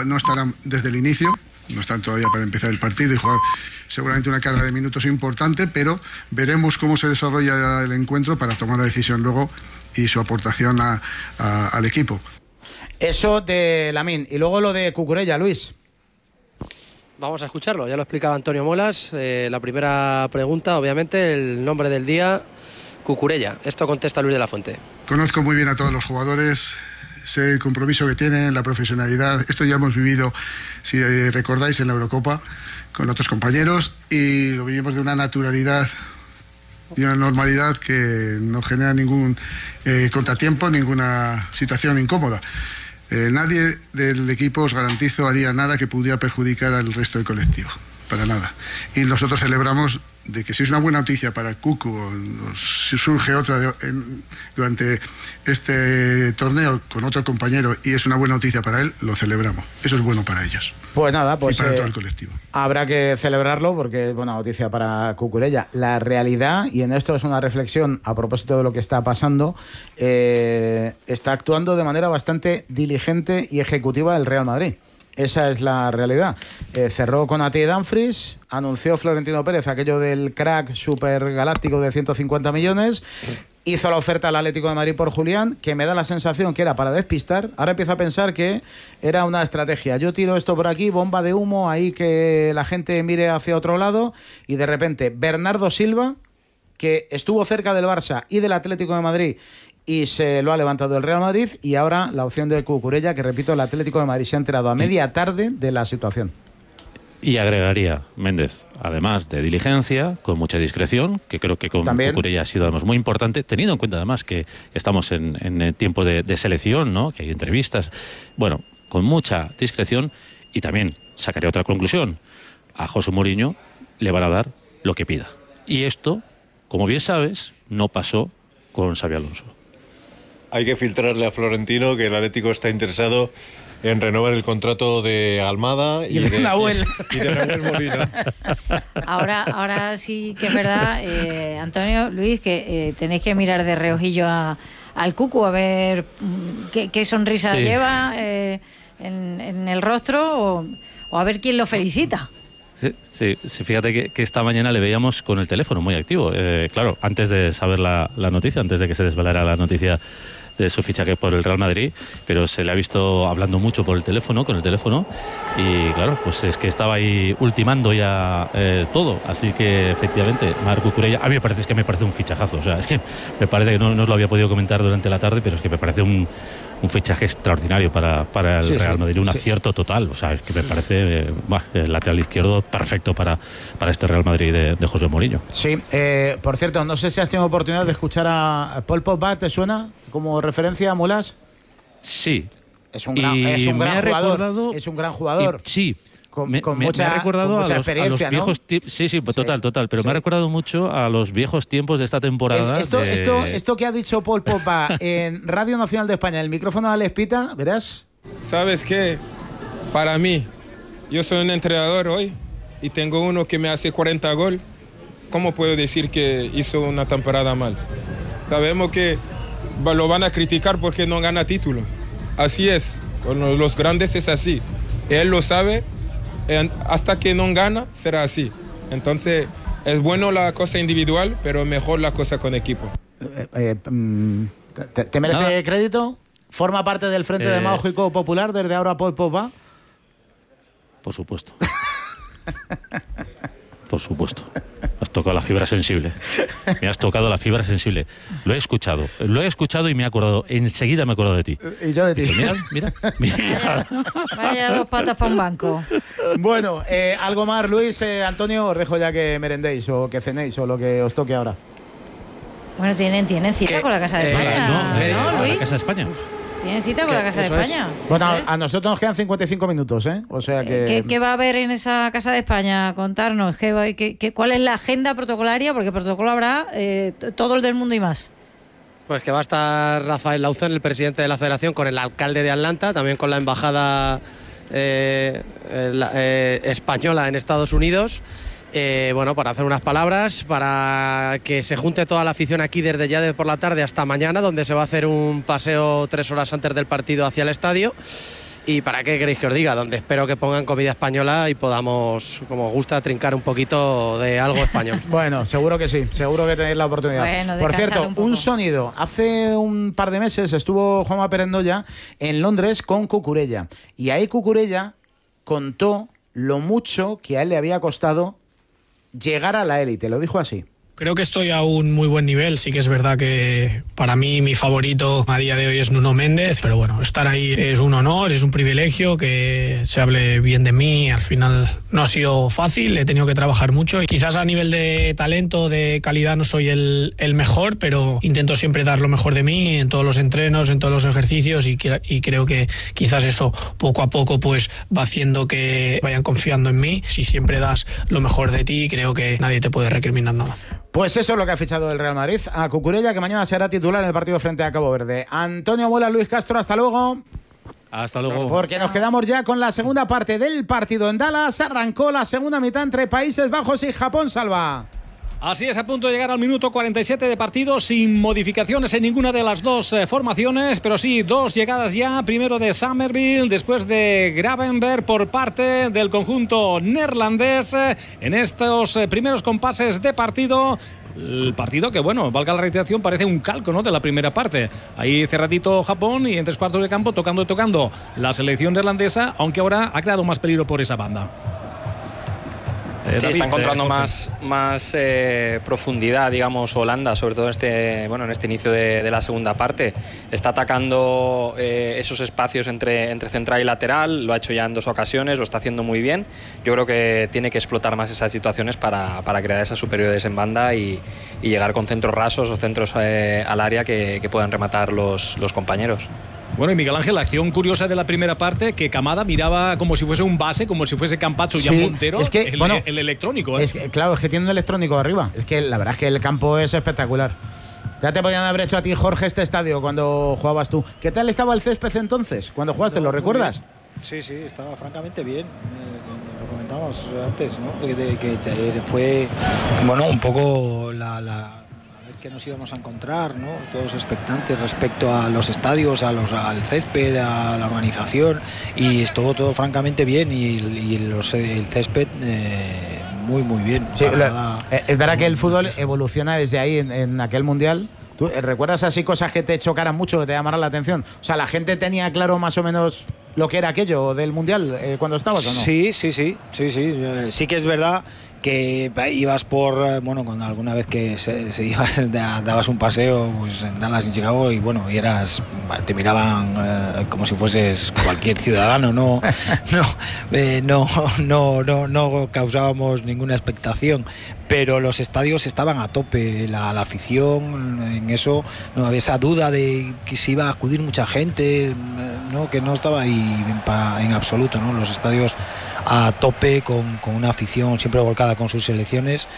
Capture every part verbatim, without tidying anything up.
no estarán desde el inicio, no están todavía para empezar el partido y jugar seguramente una carga de minutos importante, pero veremos cómo se desarrolla el encuentro para tomar la decisión luego y su aportación a, a, al equipo. Eso de Lamine. Y luego lo de Cucurella, Luis. Vamos a escucharlo, ya lo explicaba Antonio Molas. Eh, la primera pregunta, obviamente, el nombre del día, Cucurella. Esto contesta Luis de la Fuente. Conozco muy bien a todos los jugadores, sé el compromiso que tienen, la profesionalidad. Esto ya hemos vivido, si recordáis, en la Eurocopa con otros compañeros y lo vivimos de una naturalidad y una normalidad que no genera ningún eh, contratiempo, ninguna situación incómoda. Eh, nadie del equipo, os garantizo, haría nada que pudiera perjudicar al resto del colectivo, para nada. Y nosotros celebramos de que si es una buena noticia para Cucu o si surge otra de, en, durante este torneo con otro compañero y es una buena noticia para él, lo celebramos. Eso es bueno para ellos. Pues nada, pues y para eh, todo el colectivo. Habrá que celebrarlo porque es buena noticia para Cucurella. La realidad, y en esto es una reflexión a propósito de lo que está pasando, eh, está actuando de manera bastante diligente y ejecutiva el Real Madrid. Esa es la realidad. Eh, cerró con Ati Dumfries, anunció Florentino Pérez aquello del crack super galáctico de ciento cincuenta millones, hizo la oferta al Atlético de Madrid por Julián, que me da la sensación que era para despistar. Ahora empiezo a pensar que era una estrategia. Yo tiro esto por aquí, bomba de humo, ahí que la gente mire hacia otro lado, y de repente Bernardo Silva, que estuvo cerca del Barça y del Atlético de Madrid, y se lo ha levantado el Real Madrid, y ahora la opción de Cucurella, que repito, el Atlético de Madrid se ha enterado a media tarde de la situación. Y agregaría Méndez, además de diligencia, con mucha discreción, que creo que con ¿También? Cucurella ha sido además muy importante, teniendo en cuenta además que estamos en, en el tiempo de, de selección, ¿no? Que hay entrevistas, bueno, con mucha discreción. Y también sacaré otra conclusión: a José Mourinho le van a dar lo que pida. Y esto, como bien sabes, no pasó con Xabi Alonso. Hay que filtrarle a Florentino que el Atlético está interesado en renovar el contrato de Almada y, y de, de Nahuel y, y de Nahuel Molina. Ahora, ahora sí que es verdad, eh, Antonio, Luis, que eh, tenéis que mirar de reojillo a, al Cucu a ver mm, qué, qué sonrisa sí. lleva eh, en, en el rostro o, o a ver quién lo felicita. Sí, sí, sí, fíjate que, que esta mañana le veíamos con el teléfono muy activo. Eh, claro, antes de saber la, la noticia, antes de que se desvelara la noticia de su fichaje por el Real Madrid, pero se le ha visto hablando mucho por el teléfono, con el teléfono, y claro, pues es que estaba ahí ultimando ya eh, todo. Así que efectivamente, Marc Cucurella, a mí me parece, es que me parece un fichajazo. O sea, es que me parece que no, no os lo había podido comentar durante la tarde, pero es que me parece un un fichaje extraordinario para, para el sí, Real Madrid, sí, un acierto sí. total. O sea, es que me parece eh, bah, el lateral izquierdo perfecto para, para este Real Madrid de, de José Mourinho. Sí, eh, por cierto, no sé si has tenido oportunidad de escuchar a Paul Pogba, ¿te suena como referencia, Molas? Sí. Es un gran, es un gran jugador. Es un gran jugador. Y, sí. Con, me, con me, mucha, me ha recordado con mucha a los, experiencia, a los viejos ¿no? tiempos. Sí, sí, total, sí. total. Pero sí. me ha recordado mucho a los viejos tiempos de esta temporada. Esto, de... esto, esto que ha dicho Paul Pogba en Radio Nacional de España, el micrófono de Alex Pita, ¿verás? ¿Sabes qué? Para mí, yo soy un entrenador hoy y tengo uno que me hace cuarenta goles. ¿Cómo puedo decir que hizo una temporada mal? Sabemos que lo van a criticar porque no gana títulos. Así es. Con los grandes es así. Él lo sabe. Hasta que no gana, será así. Entonces, es bueno la cosa individual, pero mejor la cosa con equipo. Eh, eh, ¿te, ¿Te merece Nada. crédito? ¿Forma parte del Frente eh, Demagógico Popular desde ahora Paul Pogba? Por supuesto. Por supuesto. Has tocado la fibra sensible. Me has tocado la fibra sensible. Lo he escuchado. Lo he escuchado y me he acordado. Enseguida me he acordado de ti. Y yo de ti. Dicho, mira, mira, mira. Vaya dos patas para un banco. Bueno, eh, algo más, Luis, eh, Antonio, os dejo ya que merendéis o que cenéis o lo que os toque ahora. Bueno, tienen, tienen cita con la Casa de España, eh, no, eh, ¿no, Luis? La Casa de España. Tienen cita con la Casa de España. Es. Bueno, a, a nosotros nos quedan cincuenta y cinco minutos, ¿eh? O sea que... ¿Qué, qué va a haber en esa Casa de España? Contarnos. ¿qué, qué, qué, ¿Cuál es la agenda protocolaria? Porque protocolo habrá eh, todo el del mundo y más. Pues que va a estar Rafael Lauzón, el presidente de la Federación, con el alcalde de Atlanta, también con la embajada eh, la, eh, española en Estados Unidos. Eh, bueno, para hacer unas palabras, para que se junte toda la afición aquí desde ya de por la tarde hasta mañana, donde se va a hacer un paseo tres horas antes del partido hacia el estadio. Y para qué queréis que os diga, donde espero que pongan comida española y podamos, como os gusta, trincar un poquito de algo español. Bueno, seguro que sí, seguro que tenéis la oportunidad. Bueno, por cierto, un, un sonido. Hace un par de meses estuvo Juanma Perendoya en Londres con Cucurella. Y ahí Cucurella contó lo mucho que a él le había costado llegar a la élite. Lo dijo así. Creo que estoy a un muy buen nivel. Sí que es verdad que para mí mi favorito a día de hoy es Nuno Méndez, pero bueno, estar ahí es un honor, es un privilegio que se hable bien de mí. Al final no ha sido fácil, he tenido que trabajar mucho y quizás a nivel de talento, de calidad no soy el, el mejor, pero intento siempre dar lo mejor de mí en todos los entrenos, en todos los ejercicios y, y creo que quizás eso poco a poco pues va haciendo que vayan confiando en mí. Si siempre das lo mejor de ti, creo que nadie te puede recriminar nada. Pues eso es lo que ha fichado el Real Madrid a Cucurella, que mañana será titular en el partido frente a Cabo Verde. Antonio Muela, Luis Castro, hasta luego. Hasta luego. Porque nos quedamos ya con la segunda parte del partido en Dallas. Arrancó la segunda mitad entre Países Bajos y Japón, Salva. Así es, a punto de llegar al minuto cuarenta y siete de partido, sin modificaciones en ninguna de las dos eh, formaciones, pero sí dos llegadas ya, primero de Summerville, después de Gravenberg por parte del conjunto neerlandés eh, en estos eh, primeros compases de partido. El partido que, bueno, valga la reiteración, parece un calco, ¿no?, de la primera parte. Ahí cerradito Japón y en tres cuartos de campo tocando y tocando la selección neerlandesa, aunque ahora ha creado más peligro por esa banda. Eh, sí, David, está encontrando eh, más, más eh, profundidad, digamos, Holanda, sobre todo en este, bueno, en este inicio de, de la segunda parte. Está atacando eh, esos espacios entre, entre central y lateral, lo ha hecho ya en dos ocasiones, lo está haciendo muy bien. Yo creo que tiene que explotar más esas situaciones para, para crear esas superioridades en banda y, y llegar con centros rasos o centros eh, al área que, que puedan rematar los, los compañeros. Bueno, y Miguel Ángel, la acción curiosa de la primera parte, que Kamada miraba como si fuese un base, como si fuese Campazzo y sí, Montero, es que, el, bueno, el electrónico. ¿eh? Es que, claro, es que tiene un electrónico arriba. Es que la verdad es que el campo es espectacular. Ya te podían haber hecho a ti, Jorge, este estadio cuando jugabas tú. ¿Qué tal estaba el césped entonces, cuando jugaste? ¿Lo recuerdas? Sí, sí, estaba francamente bien. Eh, lo comentábamos antes, ¿no? Que, que fue, bueno, un poco la... la que nos íbamos a encontrar, ¿no? Todos expectantes respecto a los estadios, a los, al césped, a la organización, y estuvo todo francamente bien y, y los, el césped eh, muy muy bien. Sí, lo, es verdad que el fútbol evoluciona desde ahí en, en aquel mundial. ¿Tú recuerdas así cosas que te chocaran mucho, que te llamaran la atención? O sea, ¿la gente tenía claro más o menos lo que era aquello del mundial eh, cuando estabas o no? Sí, sí, sí, sí, sí. Sí que es verdad que ibas por, bueno, cuando alguna vez que se, se ibas, dabas un paseo pues en Dallas, en Chicago, y bueno, y eras, te miraban eh, como si fueses cualquier ciudadano, no, no, eh, no, no, no, no causábamos ninguna expectación, pero los estadios estaban a tope, la, la afición, en eso no había esa duda de que si iba a acudir mucha gente, no, que no estaba ahí en, para, en absoluto, ¿no? Los estadios a tope, con, con una afición siempre volcada con sus selecciones,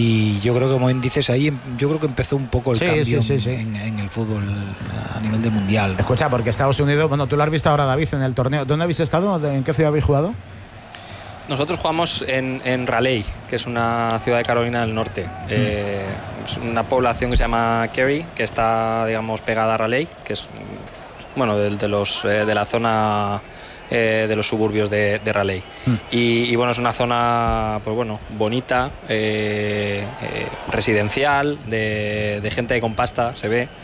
y yo creo que, como dices ahí, yo creo que empezó un poco el sí, cambio sí, sí, sí. En, en el fútbol a nivel de mundial, ¿no? Escucha, porque Estados Unidos, bueno, tú lo has visto ahora, David, en el torneo. ¿Dónde habéis estado? ¿En qué ciudad habéis jugado? Nosotros jugamos en, en Raleigh, que es una ciudad de Carolina del Norte. Mm. Eh, es una población que se llama Cary, que está, digamos, pegada a Raleigh, que es, bueno, de, de, los, eh, de la zona... Eh, de los suburbios de, de Raleigh. Mm. Y, y bueno, es una zona, pues bueno, bonita, eh, eh, residencial, de, de gente con pasta, se ve.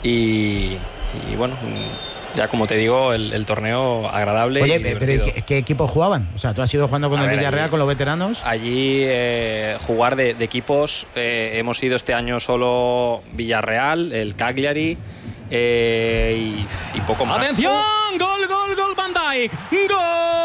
Y, y bueno, ya como te digo, el, el torneo agradable. Oye, y divertido. pero ¿qué, ¿qué equipos jugaban? O sea, tú has ido jugando con A el ver, Villarreal, allí, con los veteranos. Allí eh, jugar de, de equipos, eh, hemos ido este año solo Villarreal, el Cagliari. Eh, y, y poco más. ¡Atención! ¡Gol, gol, gol! Van Dijk. ¡Gol!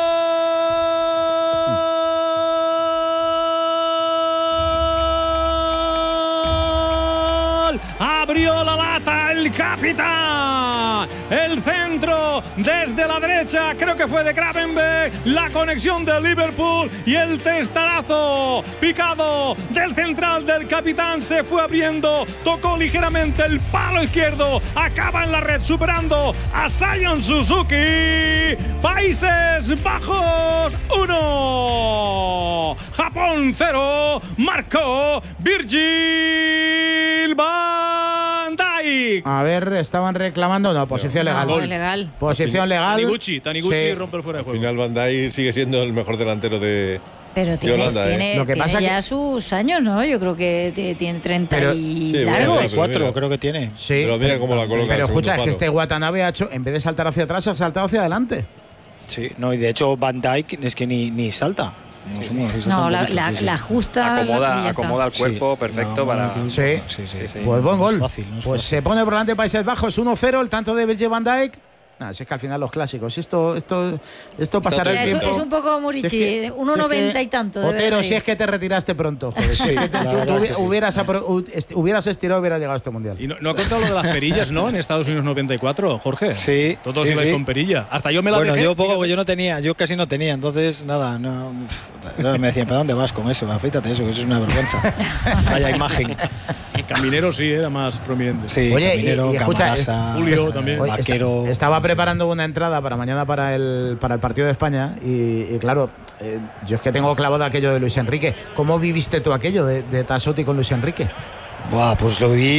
Abrió la lata el capitán. El centro desde la derecha, creo que fue de Gravenberg. La conexión de Liverpool y el testarazo picado del central del capitán se fue abriendo. Tocó ligeramente el palo izquierdo. Acaba en la red superando a Sion Suzuki. Países Bajos uno. Japón cero. Marcó Virgil van Dijk. Kick. A ver, estaban reclamando, no, posición legal. No, ilegal. Posición legal. Taniguchi, Taniguchi Sí. rompe el fuera de Al juego. final Van Dijk sigue siendo el mejor delantero de, Pero de tiene, Holanda. tiene, ¿eh? Lo que tiene pasa ya que- sus años, ¿no? Yo creo que t- tiene treinta Pero- y Sí, bueno, largo. pero Cuatro, mira. creo que tiene. Sí. Pero mira cómo la coloca. Pero el escucha, es segundo que este palo. Watanabe ha hecho, en vez de saltar hacia atrás, ha saltado hacia adelante. Sí, no, y de hecho Van Dijk es que ni, ni salta. No, sé cómo, sí salta No, un la, poquito, la, sí, sí. la justa. y Acomoda, ya acomoda el está. cuerpo Sí. perfecto No, para. no, Sí. Sí, sí. Sí, sí. Pues buen No es gol. fácil, no es Pues fácil. se pone por delante Países Bajos uno cero, el tanto de Virgil van Dijk. Nah, si es que al final los clásicos, esto, esto, esto pasará el Es, tiempo. es un poco Si Murichi, es que- uno si es noventa que- y tanto. debe Otero, de si ir. es que te retiraste pronto, joder. Si es que te- la tú- verdad tú es que sí. hubieras, apro- u- est- hubieras estirado, hubieras llegado a este mundial. Y no, no ha contado lo de las perillas, ¿no? En Estados Unidos noventa y cuatro, Jorge. Sí, Todos sí, ibais sí. con perilla. Hasta yo me la Bueno, dejé. yo poco, fíjate. porque yo no tenía, yo casi no tenía, entonces nada, no, no, me decían, ¿para dónde vas con eso? Afeítate eso, que eso es una vergüenza. Vaya imagen. Caminero sí era más prominente. Sí, Oye, y- Caminero, y escucha, Camarasa, eh, Julio esta- también. Oye, esta- Vaquero. estaba preparando una entrada para mañana para el, para el partido de España y, y claro, eh, yo es que tengo clavado aquello de Luis Enrique. ¿Cómo viviste tú aquello de, de Tassotti con Luis Enrique? Buah, pues lo vi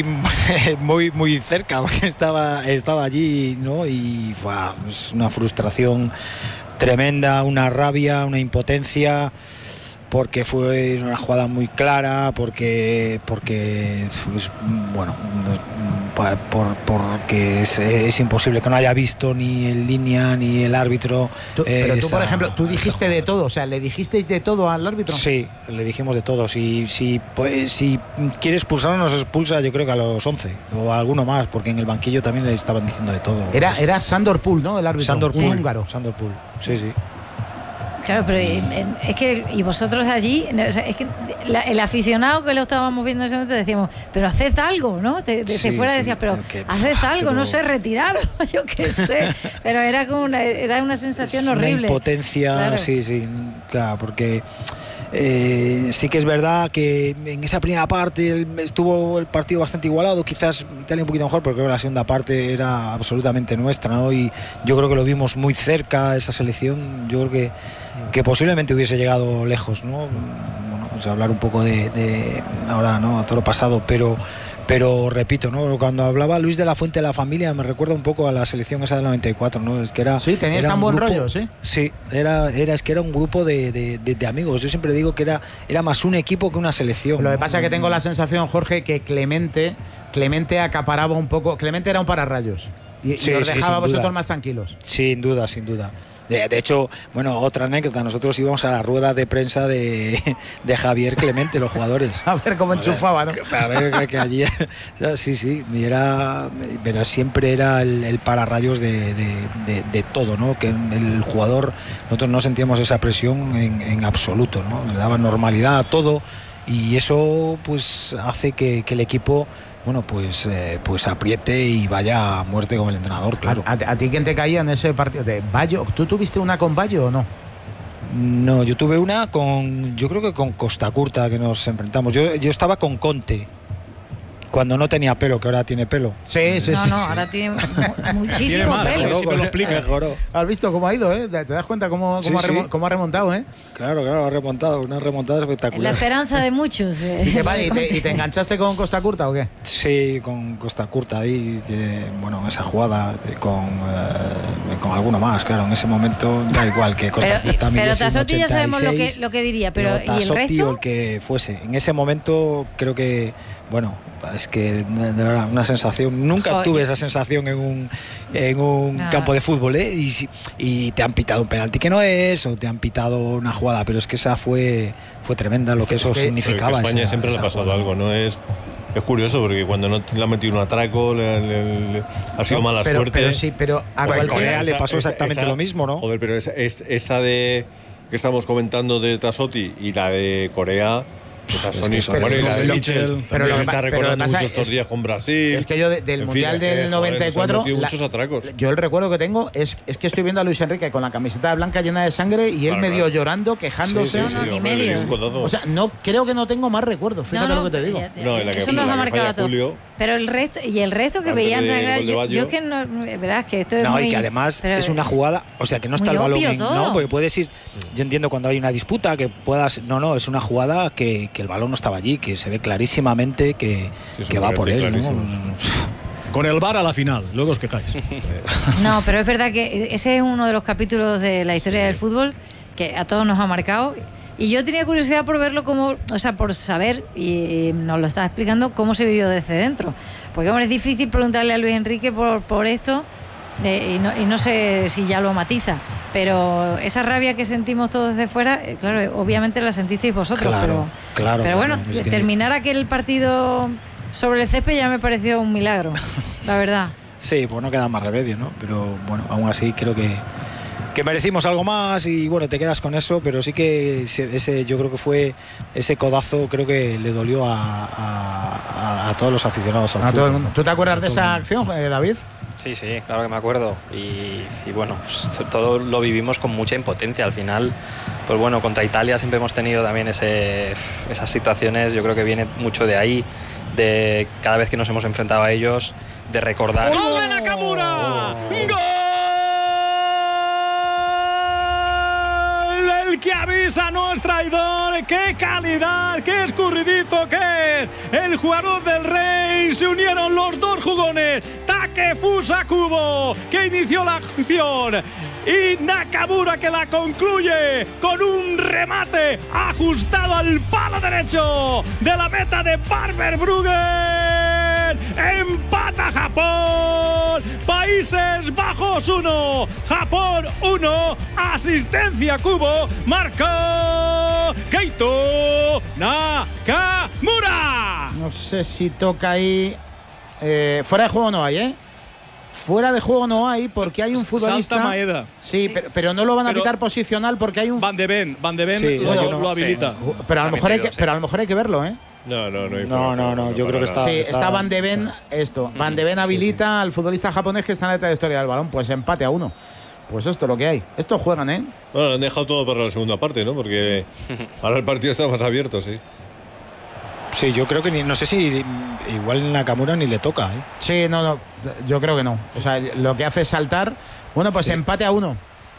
muy muy cerca porque estaba estaba allí, ¿no? Y fue es una frustración tremenda, una rabia, una impotencia, porque fue una jugada muy clara, porque porque pues, bueno, pa- por, porque es, es imposible que no haya visto ni en línea ni el árbitro. Tú- pero tú, esa- por ejemplo, tú esa dijiste de todo, o sea, ¿le dijisteis de todo al árbitro? Sí, le dijimos de todo. Si, si, pues, si quiere expulsarnos, nos expulsa yo creo que a los once o a alguno más, porque en el banquillo también le estaban diciendo de todo. Era, era Sandor Pool, ¿no? El árbitro. Sandor un Pool. húngaro. Sandor Pool. Sí, sí. Claro, pero eh, eh, es que, y vosotros allí, no, o sea, es que la- el aficionado que lo estábamos viendo en ese momento decíamos, pero haced algo, ¿no? De- Desde Sí, fuera sí, decías, pero pero que- haced algo, pero- no sé, retiraros, yo qué sé. Pero era como una, era una sensación Es horrible. Una impotencia, Claro. sí, sí, claro, porque eh, sí que es verdad que en esa primera parte el- estuvo el partido bastante igualado, quizás Italia un poquito mejor, pero creo que la segunda parte era absolutamente nuestra, ¿no? Y yo creo que lo vimos muy cerca, esa selección, yo creo que, que posiblemente hubiese llegado lejos, ¿no? Bueno, pues hablar un poco de, de ahora, ¿no? A todo lo pasado, pero... Pero repito, ¿no? Cuando hablaba Luis de la Fuente de la Familia, me recuerda un poco a la selección esa del noventa y cuatro, ¿no? Es que era, Sí, teníais era tan un buen grupo- rollo, ¿sí? Sí, era, era, es que era un grupo de, de, de- de amigos. Yo siempre digo que era, era más un equipo que una selección. Lo que ¿no? pasa es que tengo la sensación, Jorge, que Clemente, Clemente acaparaba un poco. Clemente era un pararrayos. Y, Sí, y os sí, dejaba a sin vosotros duda. más tranquilos. Sin duda, sin duda. De, de hecho, bueno, otra anécdota, nosotros íbamos a la rueda de prensa de, de Javier Clemente, los jugadores. A ver cómo enchufaba, ¿no? A ver, que, que allí, sí, sí, y era, pero siempre era el, el pararrayos de, de, de, de todo, ¿no? Que el jugador, nosotros no sentíamos esa presión en, en absoluto, ¿no? Le daba normalidad a todo y eso pues hace que, que el equipo, bueno, pues, eh, pues apriete y vaya a muerte con el entrenador, claro. ¿A, a- a ti quién te caía en ese partido? ¿De Bayo? ¿Tú tuviste una con Bayo o no? No, yo tuve una con, yo creo que con Costa Curta que nos enfrentamos. Yo, yo estaba con Conte cuando no tenía pelo, que ahora tiene pelo. Sí, sí, No, sí. no, ahora tiene mu- Tiene muchísimo más, pelo. Jorge, si me lo explica. Mejoró. ¿Has visto cómo ha ido, eh? ¿Te te das cuenta cómo, cómo, Sí, ha, remo- sí. cómo ha remontado, eh? Claro, claro, ha remontado, una remontada Es la espectacular. esperanza de muchos. eh. ¿Y, qué pasa? ¿Y te, y te enganchaste con Costa Curta o qué? Sí, con Costa Curta ahí, eh, bueno, esa jugada eh, con, eh, con alguno más, claro, en ese momento da igual que Costa Pero, Curta pero midiese un Tassotti ya sabemos lo que, ochenta y seis, lo que diría, pero ¿y el Tassotti o resto? el que fuese. En ese momento creo que, bueno, es que de, de verdad, una sensación, nunca Joder. tuve esa sensación en un, en un Nada. campo de fútbol, ¿eh? Y, si- y te han pitado un penalti que no es, o te han pitado una jugada, pero es que esa fue, fue tremenda lo que eso es que- significaba. Pero que España esa- siempre le ha esa pasado jugada. algo, ¿no? Es, es curioso porque cuando no le ha metido un atraco, le, le- le- ha sido No, mala pero, suerte. pero sí, pero a Bueno, en cualquiera... Corea le Esa- pasó esa- exactamente esa- lo mismo, ¿no? Joder, pero esa, es- esa de que estamos comentando de Tassotti y la de Corea, esas son que historias. son- Bueno, y la de Lo- Mitchell, pero también lo que se pa- está pero lo que recordando pasa mucho estos es- días con Brasil. Es que yo de- del En fin, Mundial eh, del joder, noventa y cuatro, nos han metido la- muchos atracos. yo el recuerdo que tengo es, es que estoy viendo a Luis Enrique con la camiseta blanca llena de sangre y él Claro, medio claro. llorando, quejándose. Sí, sí, No, sí, no, ni hombre, le medio. dio un codazo. O sea, no creo que no tengo más recuerdos, fíjate No, no, lo que te digo. ya- No, en la que eso falla- nos ha la que marcado falla a todos. Julio. Pero el resto, y el resto que Antes veían de sangrar, gol de yo, Bayo. yo es que no, verás que esto es No, muy, y que además pero es una jugada, o sea, que no está muy el balón obvio en, todo. no, porque puedes ir, yo entiendo cuando hay una disputa que puedas, no, no, es una jugada que, que el balón no estaba allí, que se ve clarísimamente que, Sí, es que un va por él, penalti ¿no? clarísimo. Con el V A R a la final, luego os quejáis. No, pero es verdad que ese es uno de los capítulos de la historia del fútbol que a todos nos ha marcado. Y yo tenía curiosidad por verlo como, o sea, por saber, y nos lo estaba explicando, cómo se vivió desde dentro. Porque, hombre, es difícil preguntarle a Luis Enrique por, por esto, eh, y, no, y no sé si ya lo matiza. Pero esa rabia que sentimos todos desde fuera, eh, claro, obviamente la sentisteis vosotros. Claro, pero, claro, pero bueno, claro, es que... terminar aquel partido sobre el césped ya me pareció un milagro, la verdad. Sí, pues no queda más remedio, ¿no? Pero bueno, aún así creo que que merecimos algo más y bueno, te quedas con eso, pero sí que ese, ese yo creo que fue ese codazo, creo que le dolió a, a, a todos los aficionados al a fútbol. todo el mundo. ¿Tú te acuerdas de esa acción, eh, David? Sí, sí, claro que me acuerdo. Y, y bueno, pues, todo lo vivimos con mucha impotencia. Al final, pues bueno, contra Italia siempre hemos tenido también ese, esas situaciones. Yo creo que viene mucho de ahí, de cada vez que nos hemos enfrentado a ellos, de recordar. ¡Gol de Nakamura! ¡Gol! El que avisa no es traidor. ¡Qué calidad! ¡Qué escurridizo que es! El jugador del Rey. Se unieron los dos jugones. Takefusa Kubo, que inició la acción, y Nakamura, que la concluye con un remate ajustado al palo derecho de la meta de Barber Bruggen. Empata Japón. Países Bajos uno, Japón uno. Asistencia Kubo. Marcó Keito Nakamura. No sé si toca ahí. Eh, fuera de juego no hay, ¿eh? Fuera de juego no hay porque hay un futbolista. Salta Maeda. Sí, sí. Pero, pero no lo van a pero pitar posicional porque hay un. Van de Ven, Van de Ven sí, lo, no, lo habilita. Sí. Pero a lo mejor hay que, pero a lo mejor hay que verlo, ¿eh? No, no, no. Hay no, no, no, yo creo que está. Sí, está, está Van de Ven, esto. Van de Ven habilita sí, sí. al futbolista japonés que está en la trayectoria del balón. Pues empate a uno. Pues esto es lo que hay. Estos juegan, ¿eh? Bueno, han dejado todo para la segunda parte, ¿no? Porque ahora el partido está más abierto, sí. Sí, yo creo que ni, no sé si igual Nakamura ni le toca, ¿eh? Sí, no, no, yo creo que no. O sea, lo que hace es saltar. Bueno, pues sí. empate a uno.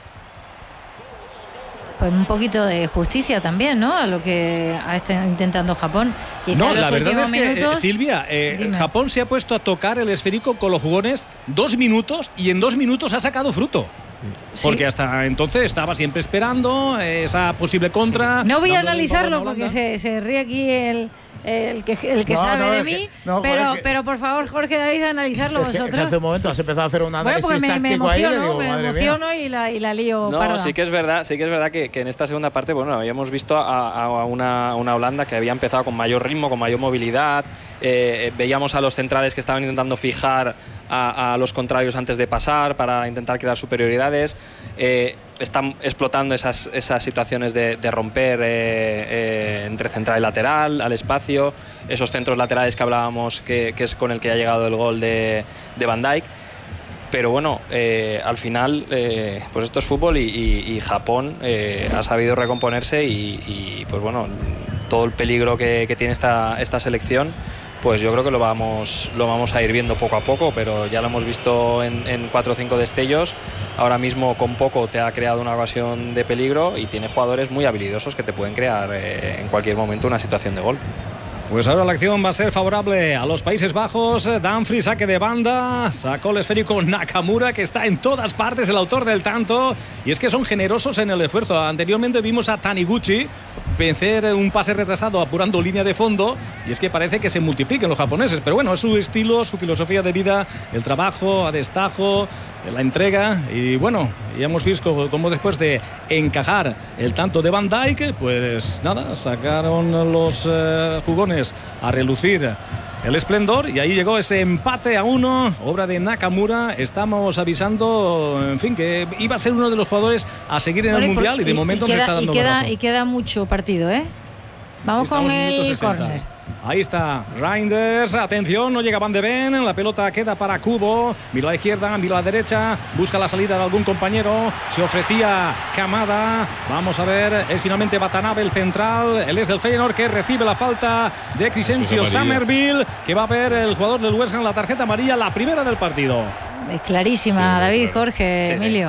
Pues un poquito de justicia también, ¿no? A lo que está intentando Japón. Quizá no, la verdad es que, minutos, eh, Silvia, eh, Japón se ha puesto a tocar el esférico con los jugones dos minutos y en dos minutos ha sacado fruto. Porque sí. hasta entonces estaba siempre esperando esa posible contra. No voy a analizarlo porque se, se ríe aquí el, el que, el que no, sabe no, de mí, que, no, pero, Jorge, pero por favor, Jorge David, analizarlo es que, vosotros. Es que hace un momento has empezado a hacer un análisis bueno, me, táctico me emociono, ahí, digo, me emociono y la, y la lío No, parda. sí que es verdad, sí que es verdad que, que en esta segunda parte, bueno, habíamos visto a, a una, una Holanda que había empezado con mayor ritmo, con mayor movilidad. Eh, veíamos a los centrales que estaban intentando fijar a, a los contrarios antes de pasar para intentar crear superioridades. Eh, están explotando esas, esas situaciones de, de romper eh, eh, entre central y lateral, al espacio, esos centros laterales que hablábamos, que, que es con el que ha llegado el gol de, de Van Dijk. Pero bueno, eh, al final, eh, pues esto es fútbol y, y, y Japón eh, ha sabido recomponerse y, y pues bueno, todo el peligro que, que tiene esta, esta selección, pues yo creo que lo vamos, lo vamos a ir viendo poco a poco, pero ya lo hemos visto en, en cuatro o cinco destellos. Ahora mismo con poco te ha creado una ocasión de peligro y tiene jugadores muy habilidosos que te pueden crear eh, en cualquier momento una situación de gol. Pues ahora la acción va a ser favorable a los Países Bajos. Dumfries, saque de banda, sacó el esférico Nakamura, que está en todas partes, el autor del tanto, y es que son generosos en el esfuerzo. Anteriormente vimos a Taniguchi vencer un pase retrasado apurando línea de fondo, y es que parece que se multipliquen los japoneses, pero bueno, es su estilo, su filosofía de vida, el trabajo a destajo, la entrega, y bueno, ya hemos visto cómo después de encajar el tanto de Van Dijk, pues nada, sacaron los eh, jugones a relucir el esplendor y ahí llegó ese empate a uno, obra de Nakamura. Estamos avisando, en fin, que iba a ser uno de los jugadores a seguir en bueno, el Mundial y, y de momento y queda, nos está dando y queda, y queda mucho partido, ¿eh? Vamos Estamos con el córner. Ahí está Reinders, atención, no llega Van de Ven, la pelota queda para Kubo, mira a la izquierda, mira a la derecha, busca la salida de algún compañero, se ofrecía Kamada, vamos a ver, es finalmente Watanabe el central, él es del Feyenoord que recibe la falta de Crescencio Summerville, que va a ver el jugador del West Ham la tarjeta amarilla, la primera del partido. Es clarísima, sí, David, claro. Jorge, sí, Emilio.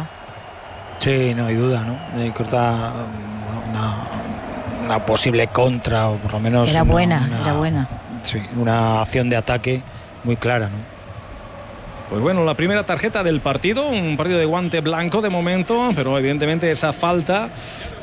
Sí, no hay duda, ¿no? Eh, corta una... una posible contra o por lo menos era una, buena una, era buena sí, una acción de ataque muy clara, ¿no? Pues bueno, la primera tarjeta del partido, un partido de guante blanco de momento, pero evidentemente esa falta